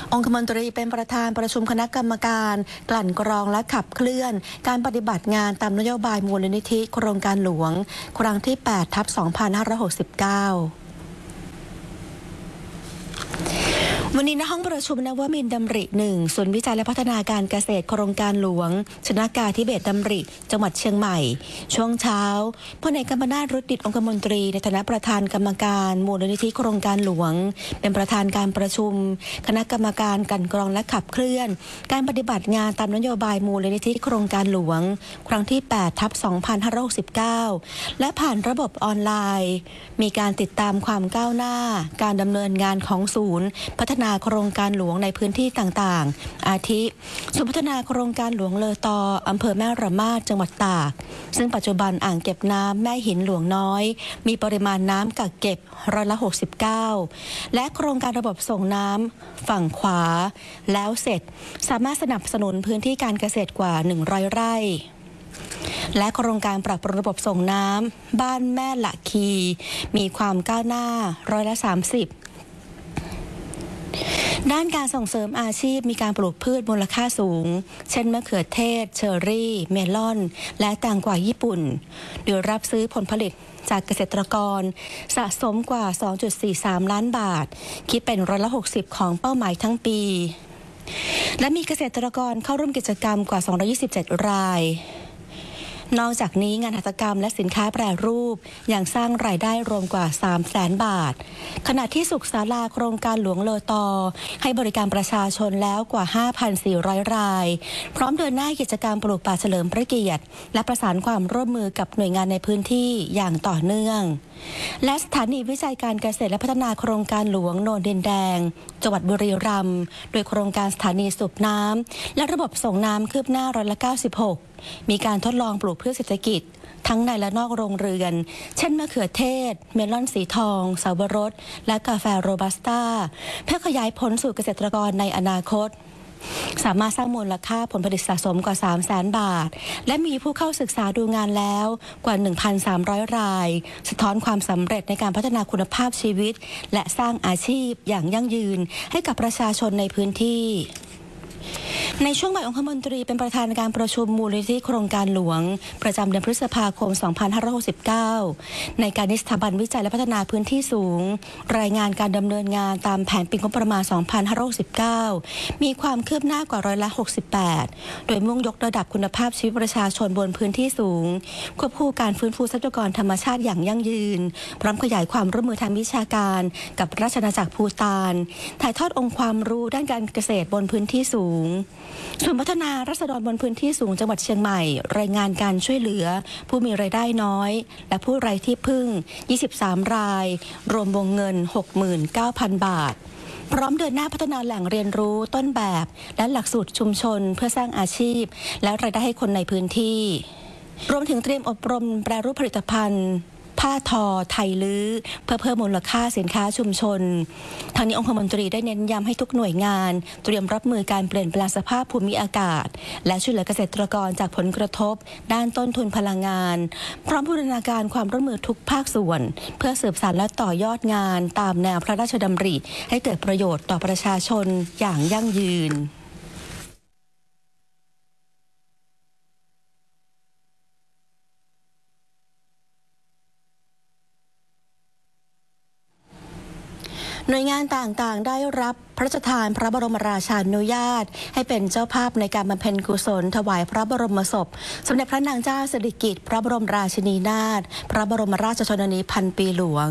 องคมนตรีเป็นประธานประชุมคณะกรรมการกลั่นกรองและขับเคลื่อนการปฏิบัติงานตามนโยบายมูลนิธิโครงการหลวงครั้งที่ 8/2569 วันนี้ณห้องประชุมนวมินทร์ดำริ 1 ศูนย์วิจัยและพัฒนาการเกษตรโครงการหลวงชนากาธิเบศรดำริจังหวัดเชียงใหม่ช่วงเช้าพลเอกกัมปนาท รุจดิตองคมนตรีในฐานะประธานกรรมการมูลนิธิโครงการหลวงเป็นประธานการประชุมคณะกรรมการกลั่นกรองและขับเคลื่อนการปฏิบัติงานตามนโยบายมูลนิธิโครงการหลวงครั้งที่ 8/2569 และผ่านระบบออนไลน์มีการติดตามความก้าวหน้าการดำเนินงานของศูนย์พัฒนาโครงการหลวงในพื้นที่ต่างๆอาทิศูนย์พัฒนาโครงการหลวงเลอตออำเภอแม่ระมาดจังหวัดตากซึ่งปัจจุบันอ่างเก็บน้ำแม่หินหลวงน้อยมีปริมาณน้ำกักเก็บ69%และโครงการระบบส่งน้ำฝั่งขวาแล้วเสร็จสามารถสนับสนุนพื้นที่การเกษตรกว่า100 ไร่และโครงการปรับปรุงระบบส่งน้ำบ้านแม่ละคีมีความก้าวหน้า30%ด้านการส่งเสริมอาชีพมีการปลูกพืชมูลค่าสูงเช่นมะเขือเทศเชอร์รี่เมลอนและแตงกวาญี่ปุ่นโดยรับซื้อผลผลิตจากเกษตรกรสะสมกว่า 2.43 ล้านบาทคิดเป็น60%ของเป้าหมายทั้งปีและมีเกษตรกรเข้าร่วมกิจกรรมกว่า227 รายนอกจากนี้งานหัตถกรรมและสินค้าแปรรูปยังสร้างรายได้รวมกว่า 300,000 บาทขณะที่สุขศาลาโครงการหลวงเลอตอให้บริการประชาชนแล้วกว่า 5,400 รายพร้อมเดินหน้ากิจกรรมปลูกป่าเฉลิมพระเกียรติและประสานความร่วมมือกับหน่วยงานในพื้นที่อย่างต่อเนื่องและสถานีวิจัยการเกษตรและพัฒนาโครงการหลวงโนนดินแดงจังหวัดบุรีรัมย์โดยโครงการสถานีสูบน้ำและระบบส่งน้ำคืบหน้า96%มีการทดลองปลูกพืชเศรษฐกิจทั้งในและนอกโรงเรือนเช่นมะเขือเทศเมลอนสีทองสับปะรดและกาแฟโรบัสต้าเพื่อขยายผลสู่เกษตรกรในอนาคตสามารถสร้างมูลค่าผลผลิตสะสมกว่า 300,000 บาทและมีผู้เข้าศึกษาดูงานแล้วกว่า 1,300 รายสะท้อนความสำเร็จในการพัฒนาคุณภาพชีวิตและสร้างอาชีพอย่างยั่งยืนให้กับประชาชนในพื้นที่ในช่วงบ่ายองคมนตรีเป็นประธานการประชุมมูลนิธิโครงการหลวงประจำเดือนพฤษภาคม 2569 ในการนิสถาบันวิจัยและพัฒนาพื้นที่สูงรายงานการดำเนินงานตามแผนปีงบประมาณ 2569 มีความคืบหน้ากว่า68%โดยมุ่งยกระดับคุณภาพชีวิตประชาชนบนพื้นที่สูงควบคู่การฟื้นฟูทรัพยากรธรรมชาติอย่างยั่งยืนพร้อมขยายความร่วมมือทางวิชาการกับราชอาณาจักรภูฏานถ่ายทอดองค์ความรู้ด้านการเกษตรบนพื้นที่สูงส่วนพัฒนาราษฎรบนพื้นที่สูงจังหวัดเชียงใหม่รายงานการช่วยเหลือผู้มีรายได้น้อยและผู้ไร้ที่พึ่ง23 รายรวมวงเงิน 69,000 บาทพร้อมเดินหน้าพัฒนาแหล่งเรียนรู้ต้นแบบและหลักสูตรชุมชนเพื่อสร้างอาชีพและรายได้ให้คนในพื้นที่รวมถึงเตรียมอบรมแปรรูปผลิตภัณฑ์ผ้าทอไทยลื้อเพื่อเพิ่มมูลค่าสินค้าชุมชนทางนี้องคมนตรีได้เน้นย้ำให้ทุกหน่วยงานเตรียมรับมือการเปลี่ยนแปลงสภาพภูมิอากาศและช่วยเหลือเกษตรกรจากผลกระทบด้านต้นทุนพลังงานพร้อมบูรณาการความร่วมมือทุกภาคส่วนเพื่อสืบสานและต่อยอดงานตามแนวพระราชดำริให้เกิดประโยชน์ต่อประชาชนอย่างยั่งยืนหน่วยงานต่างๆได้รับพระราชทานพระบรมราชานุญาตให้เป็นเจ้าภาพในการบำเพ็ญกุศลถวายพระบรมศพสมเด็จพระนางเจ้าสิริกิติ์พระบรมราชินีนาถพระบรมราชชนนีพันปีหลวง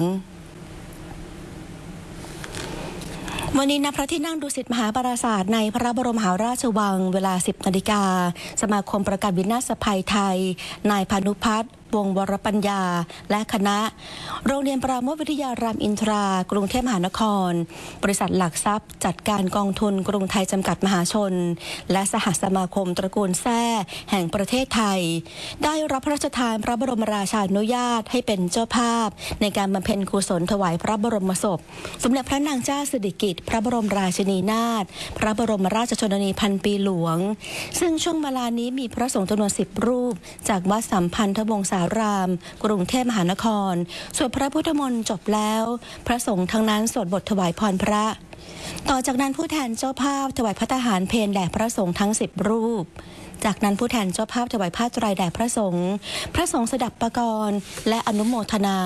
วันนี้ณพระที่นั่งดุสิตมหาปราสาทในพระบรมมหาราชวังเวลา 10 นาฬิกาสมาคมประกาศวินาศภัยไทยนายพานุพัฒน์วงศ์วรปัญญาและคณะโรงเรียนปราโมทวิทยารามอินทรากรุงเทพมหานครบริษัทหลักทรัพย์จัดการกองทุนกรุงไทยจำกัดมหาชนและสหสมาคมตระกูลแซ่แห่งประเทศไทยได้รับพระราชทานพระบรมราชานุญาตให้เป็นเจ้าภาพในการบำเพ็ญกุศลถวายพระบรมศพสมเด็จพระนางเจ้าสิริกิติ์พระบรมราชินีนาถพระบรมราชชนนีพันปีหลวงซึ่งช่วงเวลานี้มีพระสงฆ์จำนวน10 รูปจากวัดสัมพันธวงศาาราม กรุงเทพมหานครสวดพระพุทธมนต์จบแล้วพระสงฆ์ทั้งนั้นสวดบทถวายพรพระต่อจากนั้นผู้แทนเจ้าภาพถวายภัตตาหารเพลแด่พระสงฆ์ทั้ง10 รูปจากนั้นผู้แทนเจ้าภาพถวายผ้าไตรแด่พระสงฆ์สดับปกรณ์และอนุโมทนา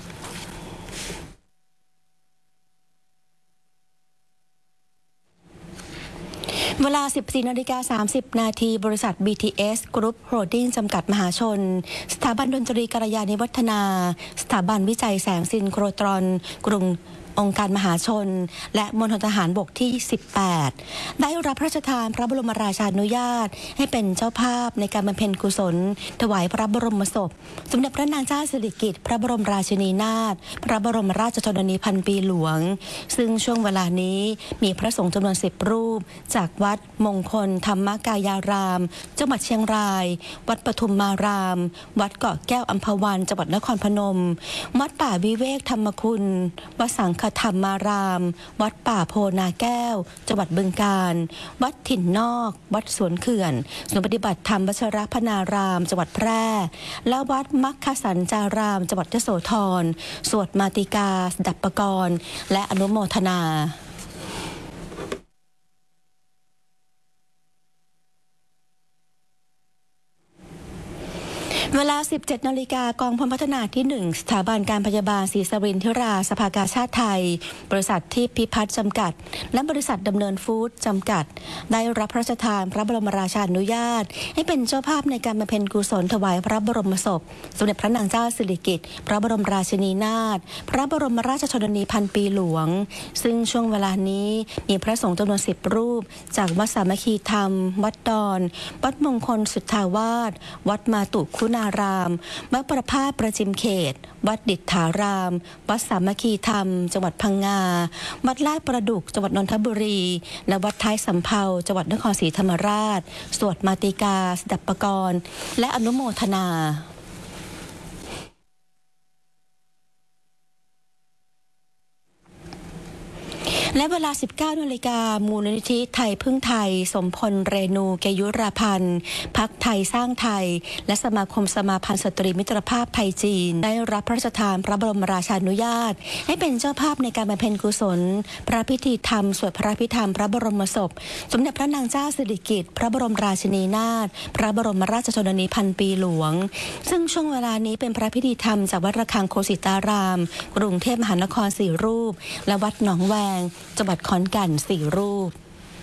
เวลา 14:30 น.บริษัท BTS Group Holding จำกัดมหาชนสถาบันดนตรีกัลยาณิวัฒนาสถาบันวิจัยแสงซินโครตรอนกรุงองค์การมหาชนและมณฑลทหารบกที่ 18 ได้รับพระราชทานพระบรมราชานุญาตให้เป็นเจ้าภาพในการบำเพ็ญกุศลถวายพระบรมศพสมเด็จพระนางเจ้าสิริกิติ์พระบรมราชินีนาถพระบรมราชชนนีพันปีหลวงซึ่งช่วงเวลานี้มีพระสงฆ์จำนวน10 รูปจากวัดมงคลธรรมกายารามจังหวัดเชียงรายวัดปทุมมารามวัดเกาะแก้วอัมพวันจังหวัดนครพนมวัดป่าวิเวกธรรมคุณวัดสังฆธรรมารามวัดป่าโพนาแก้วจังหวัดบึงกาฬวัดถิ่นนอกวัดสวนเขื่อนศูนย์ปฏิบัติธรรมวชรพนารามจังหวัดแพร่และวัดมัคคสันจารามจังหวัดยโสธรสวดมาติกาสดับปกรณ์และอนุโมทนาเวลา 17 นาฬิกากองพลพัฒนาที่ 1 สถาบันการพยาบาลศรีสรินทิราสภากาชาติไทยบริษัทที่พิพัฒน์จำกัดและบริษัทดำเนินฟู้ดจำกัดได้รับพระราชทานพระบรมราชานุญาตให้เป็นเจ้าภาพในการบำเพ็ญกุศลถวายพระบรมศพสมเด็จพระนางเจ้าสิริกิติ์พระบรมราชินีนาถพระบรมราชชนนีพันปีหลวงซึ่งช่วงเวลานี้มีพระสงฆ์จำนวน10 รูปจากวัดสามัคคีธรรมวัดดอนวัดมงคลสุทธาวาสวัดมาตุคุณารามวัดประภาสประจิมเขตวัดดิษฐารามวัดสามัคคีธรรมจังหวัดพังงาวัดลาดประดุกจังหวัดนนทบุรีและวัดท้ายสำเภาจังหวัดนครศรีธรรมราชสวดมาติกาสดับปกรณ์และอนุโมทนาและเวลา 19 นาฬิกามูลนิธิไทยพึ่งไทยสมพลเรนูเกยุราพันธ์พรรคไทยสร้างไทยและสมาคมสมาพันธ์สตรีมิตรภาพไทยจีนได้รับพระราชทานพระบรมราชานุญาตให้เป็นเจ้าภาพในการบำเพ็ญกุศลพระพิธีธรรมสวดพระพิธรรมพระบรมศพสมเด็จพระนางเจ้าสิริกิติ์พระบรมราชินีนาถพระบรมราชชนนีพันปีหลวงซึ่งช่วงเวลานี้เป็นพระพิธีธรรมจากวัดระฆังโคสิตารามกรุงเทพมหานคร4 รูปและวัดหนองแวงจังหวัดขอนแก่น4 รูป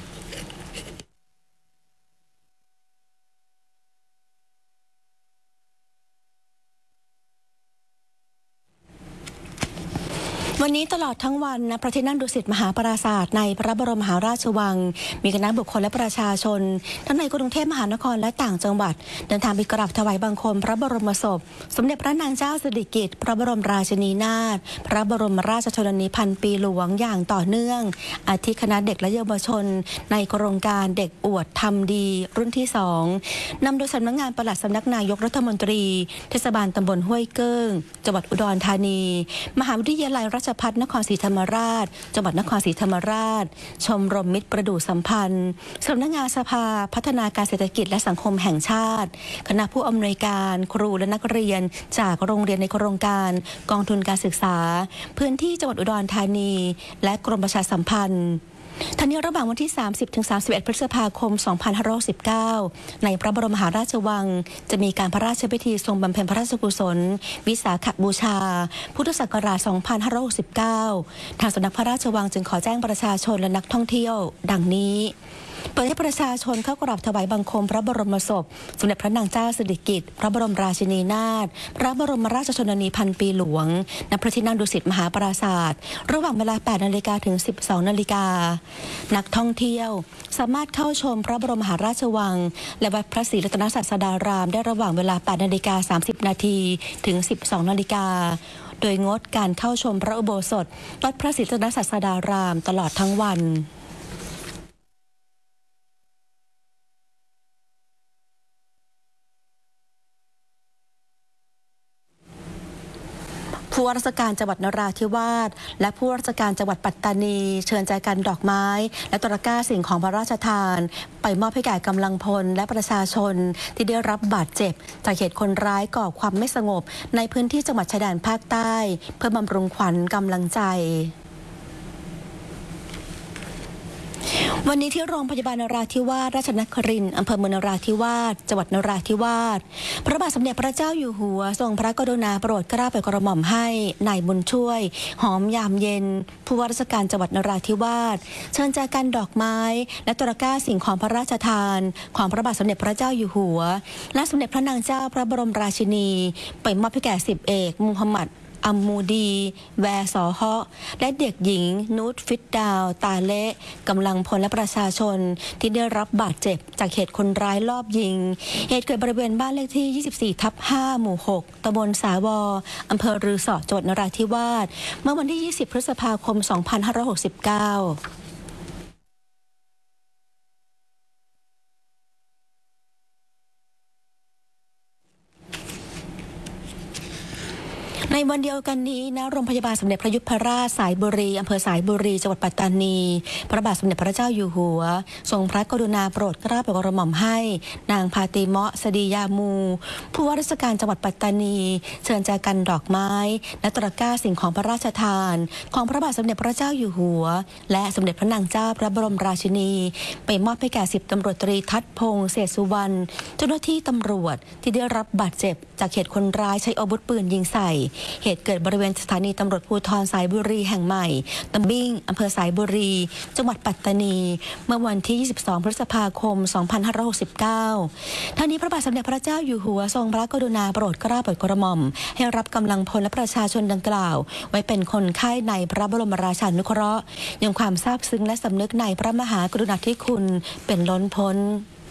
วันนี้ตลอดทั้งวันณพระที่นั่งดุสิตมหาปราสาทในพระบรมมหาราชวังมีคณะบุคคลและประชาชนทั้งในกรุงเทพมหานครและต่างจังหวัดเดินทางไปกราบถวายบังคมพระบรมศพสมเด็จพระนางเจ้าสิริกิติ์พระบรมราชินีนาถพระบรมราชชนนีพันปีหลวงอย่างต่อเนื่องอาทิคณะเด็กและเยาวชนในโครงการเด็กอวดทำดีรุ่นที่2นำโดยสำนักงานปลัดสำนักนายกรัฐมนตรีเทศบาลตำบลห้วยเกิ้งจังหวัดอุดรธานีมหาวิทยาลัยราชภัฏนครศรีธรรมราชจังหวัดนครศรีธรรมราชชมรมมิตรประดู่สัมพันธ์สำนักงานสภาพัฒนาการเศรษฐกิจและสังคมแห่งชาติคณะผู้อำนวยการครูและนักเรียนจากโรงเรียนในโครงการกองทุนการศึกษาพื้นที่จังหวัดอุดรธานีและกรมประชาสัมพันธ์ทั้งนี้ระหว่างวันที่ 30-31 พฤษภาคม 2519 ในพระบรมมหาราชวังจะมีการพระราชพิธีทรงบำเพ็ญพระราชกุศลวิสาขบูชาพุทธศักราช 2569 ทางสำนักพระราชวังจึงขอแจ้งประชาชนและนักท่องเที่ยวดังนี้เปิดให้ประชาชนเข้ากราบถวายบังคมพระบรมศพสมเด็จพระนางเจ้าสิริกิติ์พระบรมราชินีนาถพระบรมราชชนนีพันปีหลวงณพระที่นั่งดุสิตมหาปราสาทระหว่างเวลา 8 นาฬิกาถึง 12 นาฬิกานักท่องเที่ยวสามารถเข้าชมพระบรมมหาราชวังและวัดพระศรีรัตนศาสดารามได้ระหว่างเวลา 8 นาฬิกา 30 นาทีถึง 12 นาฬิกาโดยงดการเข้าชมพระอุโบสถวัดพระศรีรัตนศาสดารามตลอดทั้งวันผว่าราชการจังหวัดนราธิวาสและผู้ว่าราชการจังหวัดปัตตานีเชิญใจกันดอกไม้และตะกร้าสิ่งของพระราชทานไปมอบให้แก่กำลังพลและประชาชนที่ได้รับบาดเจ็บจากเหตุคนร้ายก่อความไม่สงบในพื้นที่จังหวัดชายแดนภาคใต้เพื่อบำรุงขวัญกำลังใจวันนี้ที่โรงพยาบาลนราธิวาสราชนครินทร์อำเภอเมืองนราธิวาสจังหวัดนราธิวาสพระบาทสมเด็จพระเจ้าอยู่หัวทรงพระกรุณาโปรดเกล้าโปรดกระหม่อมให้นายบุญช่วยหอมยามเย็นผู้ว่าราชการจังหวัดนราธิวาสเชิญแจกันดอกไม้และตะกร้าสิ่งของพระราชทานของพระบาทสมเด็จพระเจ้าอยู่หัวและสมเด็จพระนางเจ้าพระบรมราชินีไปมอบให้แก่10 เอกมูฮัมหมัดอัมมูดีแวร์สอฮะและเด็กหญิงนูตฟิตดาวตาเละกำลังพลและประชาชนที่ได้รับบาดเจ็บจากเหตุคนร้ายลอบยิงเหตุเกิดบริเวณบ้านเลขที่ 24/5 หมู่ 6 ตำบลสาวออำเภอรือสอจังหวัดนราธิวาสเมื่อวันที่ 20 พฤษภาคม 2569ในวันเดียวกันนี้ณโรงพยาบาลสมเด็จพระยุพราชสายบุรีอำเภอสายบุรีจังหวัดปัตตานีพระบาทสมเด็จพระเจ้าอยู่หัวทรงพระกรุณาโปรดเกล้าโปรดกระหม่อมให้นางพาติเมาะสดียามูผู้ว่าราชการจังหวัดปัตตานีเชิญแจกันดอกไม้และตะกร้าสิ่งของพระราชทานของพระบาทสมเด็จพระเจ้าอยู่หัวและสมเด็จพระนางเจ้าพระบรมราชินีไปมอบให้แก่10 ตำรวจตรีทัศพงษ์เศรษฐสุวรรณเจ้าหน้าที่ตำรวจที่ได้รับบาดเจ็บจากเหตุคนร้ายใช้อาวุธปืนยิงใส่เหตุเกิดบริเวณสถานีตำรวจภูธรสายบุรีแห่งใหม่ตำบิ้งอำเภอสายบุรีจังหวัดปัตตานีเมื่อวันที่ 22 พฤษภาคม 2569 ทั้งนี้พระบาทสมเด็จพระเจ้าอยู่หัวทรงพระกรุณาโปรดเกล้าโปรดกระหม่อมให้รับกำลังพลและประชาชนดังกล่าวไว้เป็นคนไข้ในพระบรมราชานุเคราะห์ยังความซาบซึ้งและสำนึกในพระมหากรุณาธิคุณเป็นล้นพ้น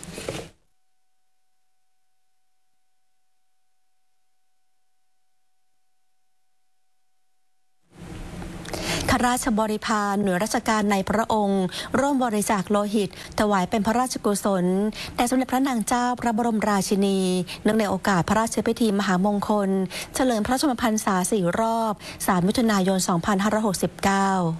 ข้าราชบริพารหน่วยราชการในพระองค์ร่วมบริจาคโลหิตถวายเป็นพระราชกุศลแด่สมเด็จพระนางเจ้าพระบรมราชินีเนื่องในโอกาสพระราชพิธีมหามงคลเฉลิมพระชนมพรรษา4 รอบ 3 มิถุนายน 2569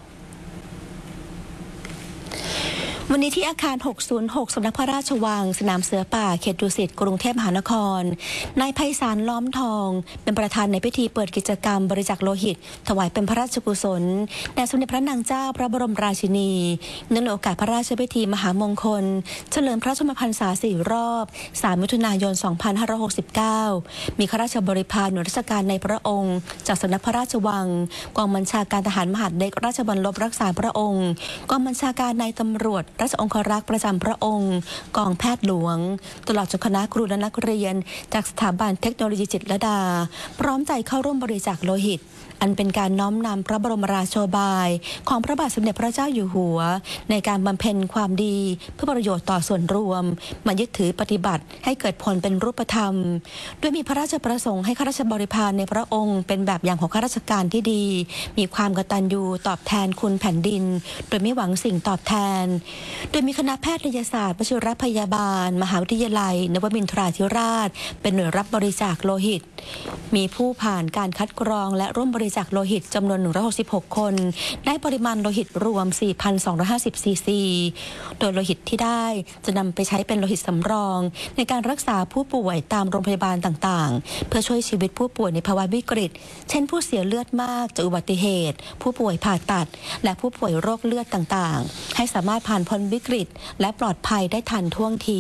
วันนี้ที่อาคาร 606 สำนักพระราชวังสนามเสือป่าเขตดุสิตกรุงเทพมหานครนายไพศาลล้อมทองเป็นประธานในพิธีเปิดกิจกรรมบริจาคโลหิตถวายเป็นพระราชกุศลแด่สมเด็จพระนางเจ้าพระบรมราชินีเนื่องในโอกาสพระราชพิธีมหามงคลเฉลิมพระชนมพรรษา4 รอบ 3 มิถุนายน 2569มีข้าราชบริพารหน่วยราชการในพระองค์จากสำนักพระราชวังกองบัญชาการทหารมหาดเล็กราชบัลลบรักษาพระองค์กองบัญชาการนายตำรวจราชองครักษ์ประจำพระองค์กองแพทย์หลวงตลอดจนคณะครูและนักเรียนจากสถาบันเทคโนโลยีจิตรลดาพร้อมใจเข้าร่วมบริจาคโลหิตอันเป็นการน้อมนำพระบรมราโชบายของพระบาทสมเด็จพระเจ้าอยู่หัวในการบำเพ็ญความดีเพื่อประโยชน์ต่อส่วนรวมมายึดถือปฏิบัติให้เกิดผลเป็นรูปธรรมโดยมีพระราชประสงค์ให้ข้าราชบริพารในพระองค์เป็นแบบอย่างของข้าราชการที่ดีมีความกตัญญูตอบแทนคุณแผ่นดินโดยไม่หวังสิ่งตอบแทนโดยมีคณะแพทยศาสตร์วชิรพยาบาลมหาวิทยาลัยนวมินทราธิราชเป็นหน่วยรับบริจาคโลหิตมีผู้ผ่านการคัดกรองและร่วมบริจาคโลหิตจำนวน166 คนได้ปริมาณโลหิตรวม 4,250 ซีซีโดยโลหิตที่ได้จะนำไปใช้เป็นโลหิตสำรองในการรักษาผู้ป่วยตามโรงพยาบาลต่างๆเพื่อช่วยชีวิตผู้ป่วยในภาวะวิกฤตเช่นผู้เสียเลือดมากจากอุบัติเหตุผู้ป่วยผ่าตัดและผู้ป่วยโรคเลือดต่างๆให้สามารถผ่านพ้นวิกฤตและปลอดภัยได้ทันท่วงที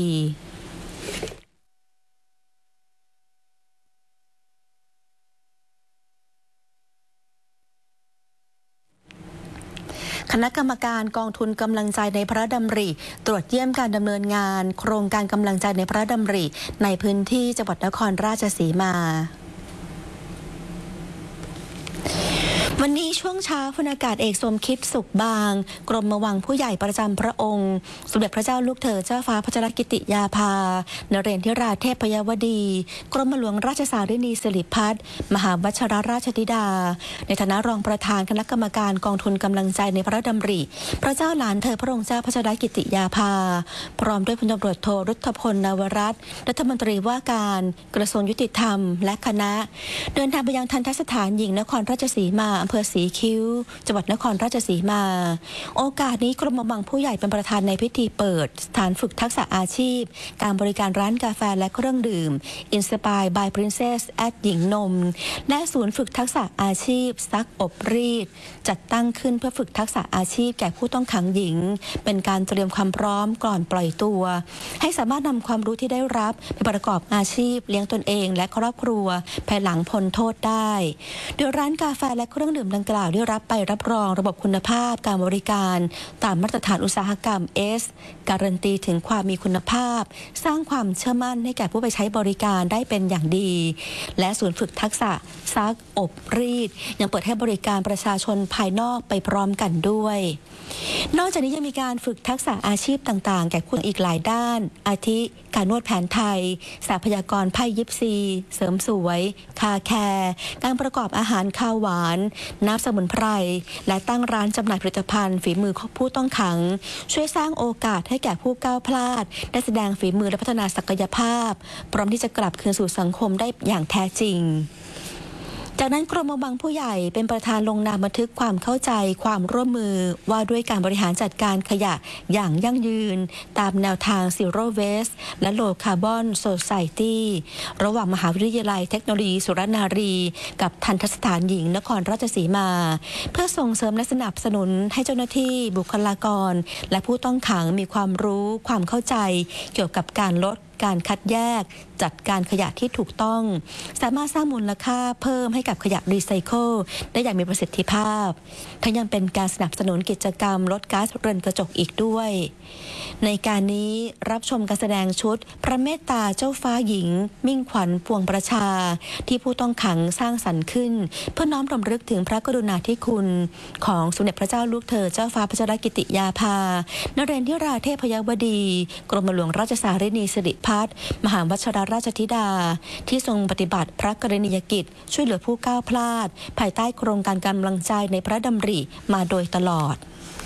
คณะกรรมการกองทุนกำลังใจในพระดำริตรวจเยี่ยมการดำเนินงานโครงการกำลังใจในพระดำริในพื้นที่จังหวัดนครราชสีมาวันวันนี้ช่วงเช้าพลอากาศเอกสมคิดสุขบางกรมวังผู้ใหญ่ประจำพระองค์สมเด็จพระเจ้าลูกเธอเจ้าฟ้าพัชรกิติยาภานเรศธิราเทพยวดีกรมหลวงราชสารินีสิริพัฒน์มหาวชิรราชธิดาในฐานะรองประธานคณะกรรมการกองทุนกำลังใจในพระราชดำริพระเจ้าหลานเธอพระองค์เจ้าพัชรกิติยาภาพร้อมด้วยพลตำรวจโทรุทธพลนวรัตน์รัฐมนตรีว่าการกระทรวงยุติธรรมและคณะเดินทางไปยังทัณฑสถานหญิงนครราชสีมาอำเภอศรีคิ้วจังหวัดนครราชสีมาโอกาสนี้กรมวังผู้ใหญ่เป็นประธานในพิธีเปิดสถานฝึกทักษะอาชีพการบริการร้านกาแฟและเครื่องดื่ม Inspire by Princess หญิงนมและศูนย์ฝึกทักษะอาชีพซักอบรีดจัดตั้งขึ้นเพื่อฝึกทักษะอาชีพแก่ผู้ต้องขังหญิงเป็นการเตรียมความพร้อมก่อนปล่อยตัวให้สามารถนำความรู้ที่ได้รับไปประกอบอาชีพเลี้ยงตนเองและครอบครัวภายหลังพ้นโทษได้โดยร้านกาแฟและเครื่องดื่มดังกล่าวได้รับไปรับรองระบบคุณภาพการบริการตามมาตรฐานอุตสาหกรรม S การันตีถึงความมีคุณภาพสร้างความเชื่อมั่นให้แก่ผู้ไปใช้บริการได้เป็นอย่างดีและศูนย์ฝึกทักษะซักอบรีดยังเปิดให้บริการประชาชนภายนอกไปพร้อมกันด้วยนอกจากนี้ยังมีการฝึกทักษะอาชีพต่างๆแก่ผู้อีกหลายด้านอาทิการนวดแผนไทยสถาปัตยกรไพ่ยิปซีเสริมสวยคาแคร์การประกอบอาหารข้าวหวานน้ำสมุนไพรและตั้งร้านจำหน่ายผลิตภัณฑ์ฝีมือของผู้ต้องขังช่วยสร้างโอกาสให้แก่ผู้ก้าวพลาดได้แสดงฝีมือและพัฒนาศักยภาพพร้อมที่จะกลับคืนสู่สังคมได้อย่างแท้จริงจากนั้นกรมวังผู้ใหญ่เป็นประธานลงนามบันทึกความเข้าใจความร่วมมือว่าด้วยการบริหารจัดการขยะอย่างยั่งยืนตามแนวทาง Zero Waste และ Low Carbon Society ระหว่างมหาวิทยาลัยเทคโนโลยีสุรนารีกับทัณฑสถานหญิงนครราชสีมาเพื่อส่งเสริมและสนับสนุนให้เจ้าหน้าที่บุคลากรและผู้ต้องขังมีความรู้ความเข้าใจเกี่ยวกับการลดการคัดแยกจัดการขยะที่ถูกต้องสามารถสร้างมูลค่าเพิ่มให้กับขยะรีไซเคิลได้อย่างมีประสิทธิภาพทั้งยังเป็นการสนับสนุนกิจกรรมลดก๊าซเรือนกระจกอีกด้วยในการนี้รับชมการแสดงชุดพระเมตตาเจ้าฟ้าหญิงมิ่งขวัญปวงประชาที่ผู้ต้องขังสร้างสรรค์ขึ้นเพื่อน้อมรำลึกถึงพระกรุณาธิคุณของสมเด็จพระเจ้าลูกเธอเจ้าฟ้าพัชรกิติยาภานเรศธิราเทพยวดีกรมหลวงราชสารินีสิริพัฒน์มหาวชิรราชธิดาที่ทรงปฏิบัติพระกรณียกิจช่วยเหลือผู้ก้าวพลาดภายใต้โครงการกำลังใจในพระดำริมาโดยตลอด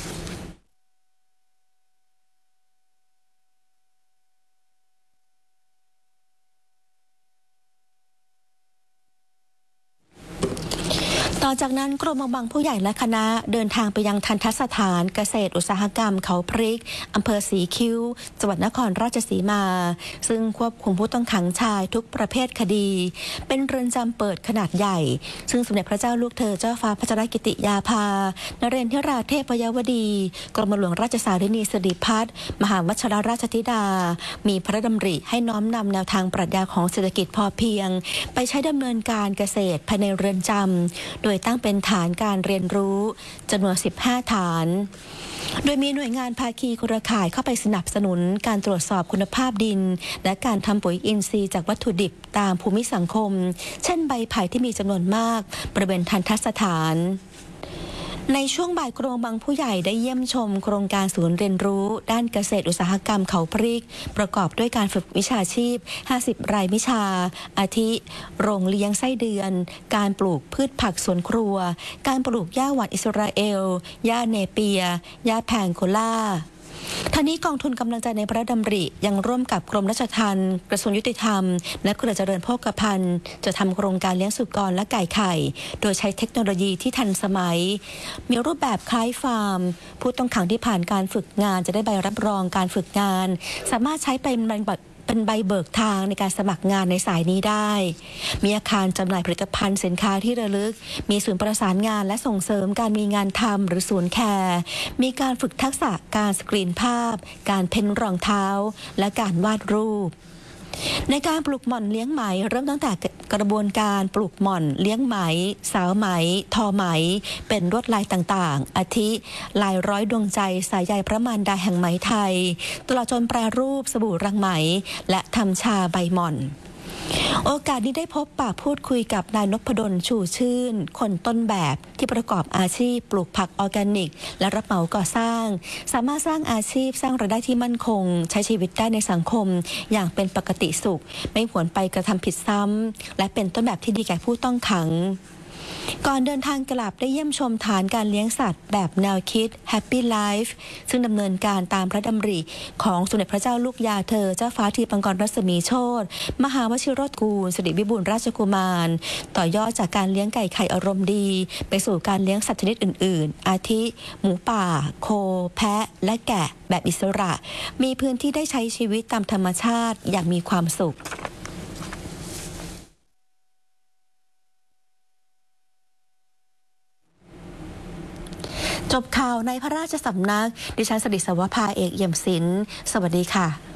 ต่อจากนั้นกรมวังผู้ใหญ่และคณะเดินทางไปยังทัณฑสถานเกษตรอุตสาหกรรมเขาพริกอำเภอศรีคิ้วจังหวัดนครราชสีมาซึ่งควบคุมผู้ต้องขังชายทุกประเภทคดีเป็นเรือนจำเปิดขนาดใหญ่ซึ่งสมเด็จพระเจ้าลูกเธอเจ้าฟ้าพัชรกิติยาภานเรศธิราเทพยวดีกรมหลวงราชสารินีสิริพัฒน์มหาวชิรราชธิดามีพระดำริให้น้อมนำแนวทางปรัชญาของเศรษฐกิจพอเพียงไปใช้ดำเนินการเกษตรภายในเรือนจำโดยตั้งเป็นฐานการเรียนรู้จำนวน15ฐานโดยมีหน่วยงานภาคีเครือข่ายเข้าไปสนับสนุนการตรวจสอบคุณภาพดินและการทำปุ๋ยอินทรีย์จากวัตถุดิบตามภูมิสังคมเช่นใบไผ่ที่มีจำนวนมากบริเวณทัณฑสถานในช่วงบ่ายกรมวังผู้ใหญ่ได้เยี่ยมชมโครงการศูนย์เรียนรู้ด้านเกษตรอุตสาหกรรมเขาพริกประกอบด้วยการฝึกวิชาชีพ50รายวิชาอาทิโรงเลี้ยงไส้เดือนการปลูกพืชผักสวนครัวการปลูกหญ้าหวานอิสราเอลหญ้าเนเปียหญ้าแพงโคล่าทั้งนี้กองทุนกำลังใจในพระดำริยังร่วมกับกรมราชทัณฑ์กระทรวงยุติธรรมและเครือเจริญโภคภัณฑ์จะทำโครงการเลี้ยงสุกรและไก่ไข่โดยใช้เทคโนโลยีที่ทันสมัยมีรูปแบบคล้ายฟาร์มผู้ต้องขังที่ผ่านการฝึกงานจะได้ใบรับรองการฝึกงานสามารถใช้เป็นใบเบิกทางในการสมัครงานในสายนี้ได้มีอาคารจำหน่ายผลิตภัณฑ์สินค้าที่ระลึกมีศูนย์ประสานงานและส่งเสริมการมีงานทำหรือศูนย์แคร์มีการฝึกทักษะการสกรีนภาพการเพ้นรองเท้าและการวาดรูปในการปลูกหม่อนเลี้ยงไหมเริ่มตั้งแต่กระบวนการปลูกหม่อนเลี้ยงไหมสาวไหมทอไหมเป็นลวดลายต่างๆอาทิลายร้อยดวงใจสายใยพระมารดาแห่งไหมไทยตลอดจนแปรรูปสบู่รังไหมและทำชาใบหม่อนโอกาสนี้ได้พบปะพูดคุยกับนายนพดลชูชื่นคนต้นแบบที่ประกอบอาชีพปลูกผักออร์แกนิกและรับเหมาก่อสร้างสามารถสร้างอาชีพสร้างรายได้ที่มั่นคงใช้ชีวิตได้ในสังคมอย่างเป็นปกติสุขไม่หวนไปกระทำผิดซ้ำและเป็นต้นแบบที่ดีแก่ผู้ต้องขังก่อนเดินทางกลับได้เยี่ยมชมฐานการเลี้ยงสัตว์แบบแนวคิด Happy Life ซึ่งดำเนินการตามพระดำริของสมเด็จพระเจ้าลูกยาเธอเจ้าฟ้าทีปังกรรัศมีโชติมหาวชิโรจน์กูลสิริวิบูลย์ราชกุมารต่อยอดจากการเลี้ยงไก่ไข่อารมณ์ดีไปสู่การเลี้ยงสัตว์ชนิดอื่นๆอาทิหมูป่าโคแพะและแกะแบบอิสระมีพื้นที่ได้ใช้ชีวิตตามธรรมชาติอย่างมีความสุขจบข่าวในพระราชสำนักดิฉันสริศวภาเอกเอี่ยมศิลป์สวัสดีค่ะ